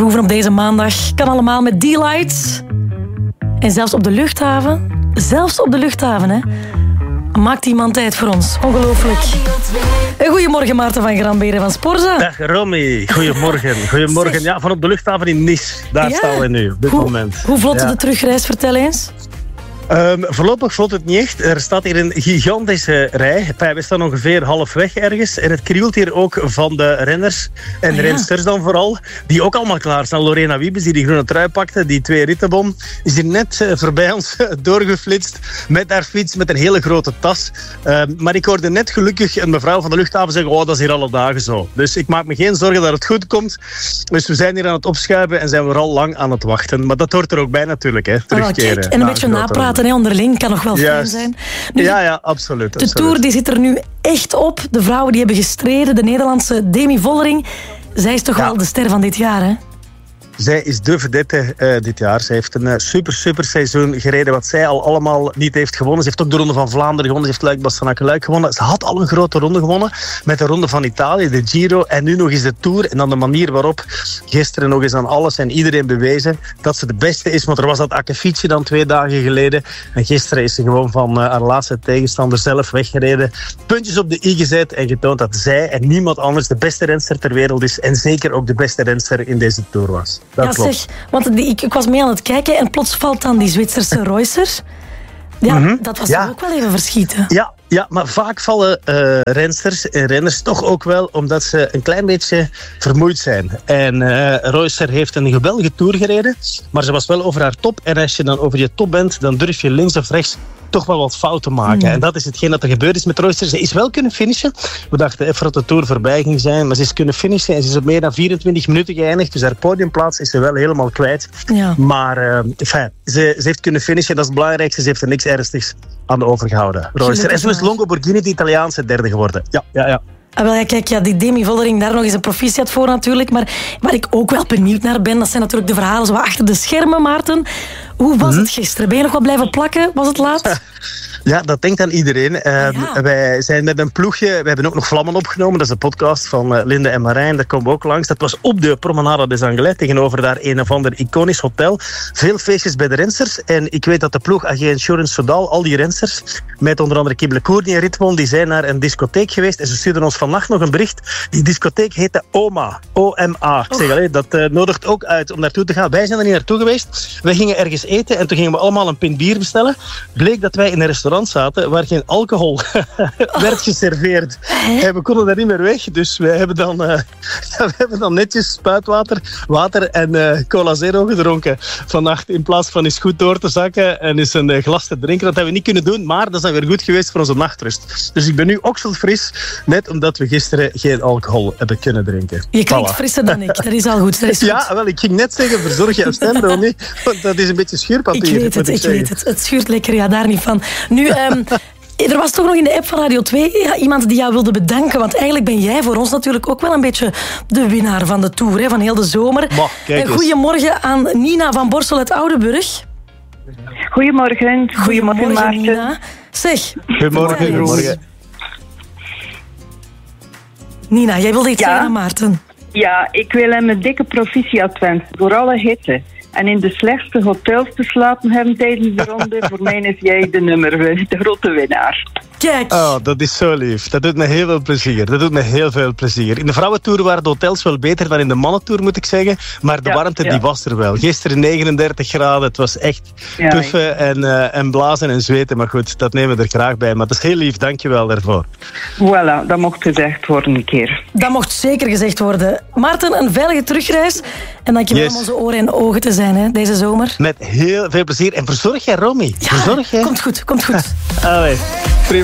Proeven op deze maandag kan allemaal met D-Lights. En zelfs op de luchthaven, hè, maakt iemand tijd voor ons. Ongelooflijk. Goedemorgen, Maarten van Gramberen van Sporza. Dag Romy, goedemorgen. Ja, van op de luchthaven in Nice. Daar staan we nu, op dit moment. Hoe vlotte de terugreis, vertel eens. Voorlopig vlot het niet echt. Er staat hier een gigantische rij. We staan ongeveer halfweg ergens. En het krielt hier ook van de renners en rensters dan vooral. Die ook allemaal klaar staan. Lorena Wiebes, die groene trui pakte, die 2 rittenbom, is hier net voorbij ons doorgeflitst met haar fiets, met een hele grote tas. Maar ik hoorde net gelukkig een mevrouw van de luchthaven zeggen, dat is hier alle dagen zo. Dus ik maak me geen zorgen dat het goed komt. Dus we zijn hier aan het opschuiven en zijn we er al lang aan het wachten. Maar dat hoort er ook bij natuurlijk, hè. Terugkeren. Kijk, en een beetje napraten. Onderling kan nog wel fijn zijn. Nu, ja, absoluut. De Tour die zit er nu echt op. De vrouwen die hebben gestreden. De Nederlandse Demi Vollering. Zij is toch wel de ster van dit jaar, hè? Zij is de vedette dit jaar. Zij heeft een super seizoen gereden wat zij al allemaal niet heeft gewonnen. Ze heeft ook de Ronde van Vlaanderen gewonnen. Ze heeft Luik-Bastenaken-Luik gewonnen. Ze had al een grote ronde gewonnen met de Ronde van Italië, de Giro. En nu nog eens de Tour. En dan de manier waarop gisteren nog eens aan alles en iedereen bewezen dat ze de beste is. Want er was dat akkefietje dan 2 dagen geleden. En gisteren is ze gewoon van haar laatste tegenstander zelf weggereden. Puntjes op de i gezet en getoond dat zij en niemand anders de beste renster ter wereld is. En zeker ook de beste renster in deze Tour was. Dat klopt. Zeg, want ik was mee aan het kijken en plots valt dan die Zwitserse Reusser. Ja, dat was toch ook wel even verschieten. Ja, maar vaak vallen rensters en renners toch ook wel omdat ze een klein beetje vermoeid zijn. En Reusser heeft een geweldige Tour gereden, maar ze was wel over haar top. En als je dan over je top bent, dan durf je links of rechts toch wel wat fouten maken. En dat is hetgeen dat er gebeurd is met Reusser. Ze is wel kunnen finishen. We dachten even dat de Tour voorbij ging zijn, maar ze is kunnen finishen en ze is op meer dan 24 minuten geëindigd. Dus haar podiumplaats is ze wel helemaal kwijt. Ja. Maar ze heeft kunnen finishen, dat is het belangrijkste. Ze heeft er niks ernstigs aan overgehouden. Reusser. En zo is Longo Borghini de Italiaanse derde geworden. Ja. Kijk, die Demi Vollering, daar nog eens een proficiat voor natuurlijk. Maar waar ik ook wel benieuwd naar ben, dat zijn natuurlijk de verhalen zo achter de schermen, Maarten. Hoe was het gisteren? Ben je nog wat blijven plakken? Was het laat? Ja, dat denkt aan iedereen. Wij zijn met een ploegje, we hebben ook nog Vlammen opgenomen. Dat is de podcast van Linde en Marijn. Daar komen we ook langs. Dat was op de Promenade des Anglais. Tegenover daar een of ander iconisch hotel. Veel feestjes bij de rensters. En ik weet dat de ploeg AG Insurance Soudal, al die rensters, met onder andere Kim Lecournier en Ritmon, die zijn naar een discotheek geweest. En ze stuurden ons vannacht nog een bericht. Die discotheek heette OMA. O-M-A. Ik zeg, dat nodigt ook uit om naartoe te gaan. Wij zijn er niet naartoe geweest. Wij gingen ergens eten en toen gingen we allemaal een pint bier bestellen. Bleek dat wij in een restaurant zaten waar geen alcohol werd geserveerd. En we konden daar niet meer weg. Dus we hebben dan netjes water en cola zero gedronken vannacht. In plaats van eens goed door te zakken en eens een glas te drinken. Dat hebben we niet kunnen doen, maar dat is dan weer goed geweest voor onze nachtrust. Dus ik ben nu okselfris, net omdat we gisteren geen alcohol hebben kunnen drinken. Je klinkt frisser dan ik, dat is al goed. Ja, wel, ik ging net zeggen, verzorg jouw stem, Ronnie, want dat is een beetje schuurpapier. Ik weet het. Het schuurt lekker, ja, daar niet van. Nu, er was toch nog in de app van Radio 2 iemand die jou wilde bedanken, want eigenlijk ben jij voor ons natuurlijk ook wel een beetje de winnaar van de Tour, van heel de zomer. Goedemorgen aan Nina van Borsel uit Oudenburg. Goedemorgen Maarten. Nina. Zeg. Goedemorgen. Nina, jij wilde iets zeggen aan Maarten. Ja, ik wil hem een dikke proficiat wensen voor alle hitte. En in de slechtste hotels te slapen hebben tijdens de ronde. Voor mij is jij de grote winnaar. Kijk. Oh, dat is zo lief. Dat doet me heel veel plezier. In de vrouwentour waren de hotels wel beter dan in de mannentour, moet ik zeggen. Maar de warmte die was er wel. Gisteren 39 graden. Het was echt puffen en blazen en zweten. Maar goed, dat nemen we er graag bij. Maar dat is heel lief. Dank je wel daarvoor. Voilà, dat mocht gezegd worden een keer. Dat mocht zeker gezegd worden. Maarten, een veilige terugreis. En dank je wel om onze oren en ogen te zijn deze zomer. Met heel veel plezier. En verzorg jij Romy. Ja, komt goed. Allee.